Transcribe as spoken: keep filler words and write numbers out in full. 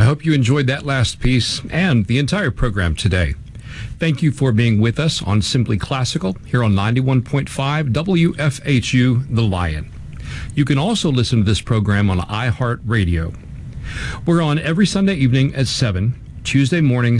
hope you enjoyed that last piece and the entire program today. Thank you for being with us on Simply Classical here on ninety-one point five W F H U The Lion. You can also listen to this program on iHeartRadio. We're on every Sunday evening at seven, Tuesday mornings